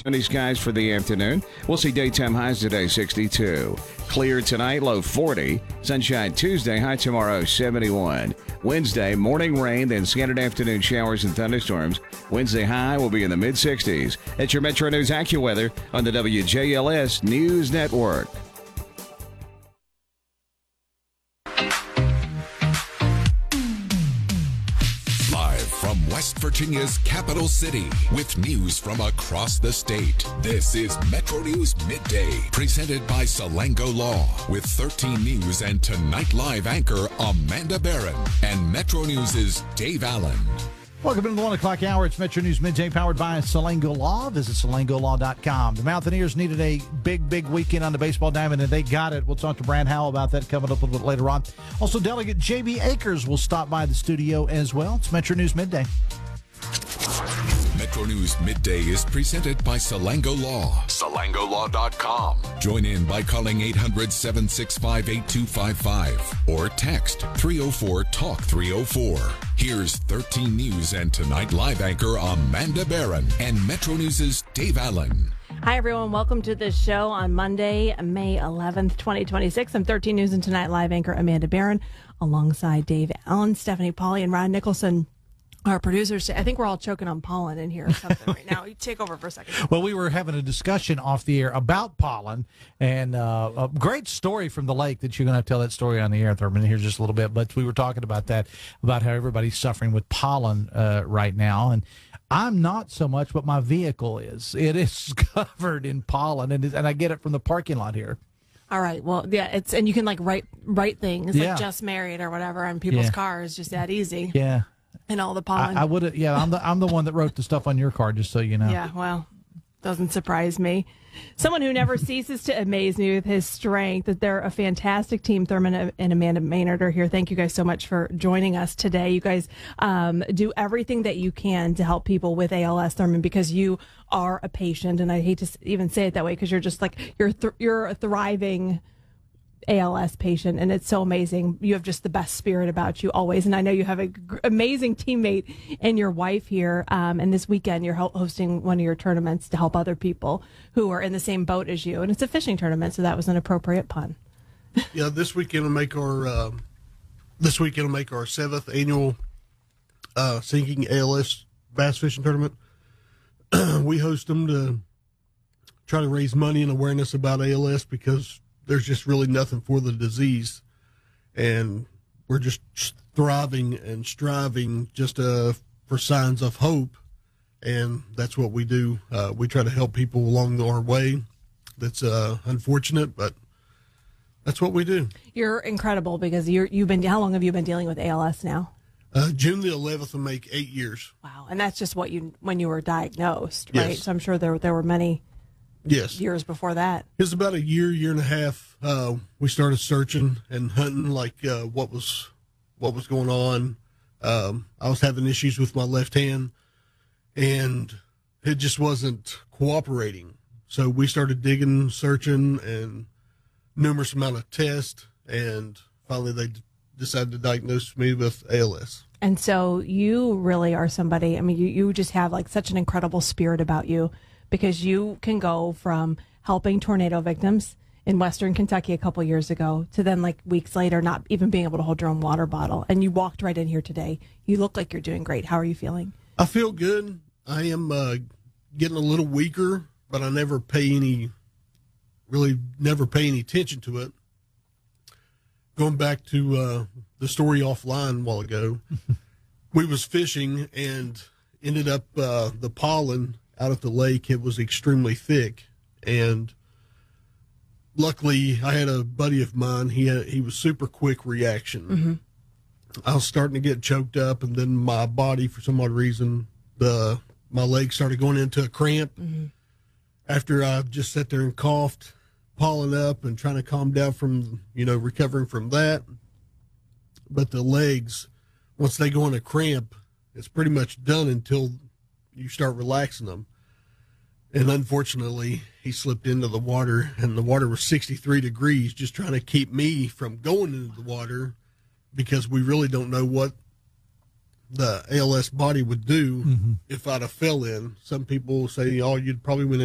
Sunny skies for the afternoon. We'll see daytime highs today, 62. Clear tonight, low 40. Sunshine Tuesday, high tomorrow, 71. Wednesday, morning rain, then scattered afternoon showers and thunderstorms. Wednesday high will be in the mid-60s. It's your Metro News AccuWeather on the WJLS News Network. From West Virginia's capital city, with news from across the state, this is Metro News Midday, presented by Salango Law, with 13 News and Tonight Live anchor Amanda Barron and Metro News' Dave Allen. Welcome into the 1 o'clock hour. It's Metro News Midday, powered by Salango Law. Visit salangolaw.com. The Mountaineers needed a big weekend on the baseball diamond, and they got it. We'll talk to Brad Howell about that coming up a little bit later on. Also, Delegate J.B. Akers will stop by the studio as well. It's Metro News Midday. Metro News Midday is presented by Salango Law. SalangoLaw.com. Join in by calling 800-765-8255 or text 304-TALK-304. Here's 13 News and Tonight Live anchor Amanda Barron and Metro News' Dave Allen. Hi, everyone. Welcome to the show on Monday, May 11th, 2026. I'm 13 News and Tonight Live anchor Amanda Barron alongside Dave Allen, Stephanie Pauly, and Ryan Nicholson. Our producers, I think we're all choking on pollen in here or something right now. You take over for a second. Well, we were having a discussion off the air about pollen, and a great story from the lake that you're going to tell that story on the air, Thurman, here just a little bit. But we were talking about that, about how everybody's suffering with pollen right now. And I'm not so much, but my vehicle is. It is covered in pollen, and I get it from the parking lot here. All right. Well, yeah, and you can like write things like just married or whatever on people's cars, just that easy. Yeah. And all the pollen. I would, I'm the one that wrote the stuff on your car, just so you know. Yeah, well, doesn't surprise me. Someone who never ceases to amaze me with his strength. That they're a fantastic team. Thurman and Amanda Maynard are here. Thank you guys so much for joining us today. You guys do everything that you can to help people with ALS, Thurman, because you are a patient, and I hate to even say it that way because you're just like you're a thriving ALS patient, and it's so amazing. You have just the best spirit about you always, and I know you have an amazing teammate and your wife here, and this weekend you're hosting one of your tournaments to help other people who are in the same boat as you, and it's a fishing tournament, so that was an appropriate pun. Yeah, this weekend will make our 7th annual sinking ALS bass fishing tournament. We host them to try to raise money and awareness about ALS because there's just really nothing for the disease, and we're just thriving and striving just for signs of hope, and that's what we do. We try to help people along our way. That's unfortunate, but that's what we do. You're incredible because you've been. How long have you been dealing with ALS now? June the 11th will make 8 years. Wow, and that's just when you were diagnosed, right? Yes. So I'm sure there were many. Yes. Years before that. It was about a year and a half. We started searching and hunting, like what was going on. I was having issues with my left hand, and it just wasn't cooperating. So we started digging, searching, and numerous amount of tests, and finally they decided to diagnose me with ALS. And so you really are somebody. I mean, you just have like such an incredible spirit about you. Because you can go from helping tornado victims in Western Kentucky a couple years ago to then like weeks later not even being able to hold your own water bottle. And you walked right in here today. You look like you're doing great. How are you feeling? I feel good. I am getting a little weaker, but I never pay any attention to it. Going back to the story offline a while ago, we was fishing and ended up the pollen out at the lake. It was extremely thick, and luckily I had a buddy of mine. He was super quick reaction. Mm-hmm. I was starting to get choked up, and then my body, for some odd reason, my legs started going into a cramp. Mm-hmm. After I just sat there and coughed, pollen up, and trying to calm down from recovering from that. But the legs, once they go in a cramp, it's pretty much done until you start relaxing them. And unfortunately, he slipped into the water, and the water was 63 degrees, just trying to keep me from going into the water, because we really don't know what the ALS body would do if I'd have fell in. Some people say, you'd probably went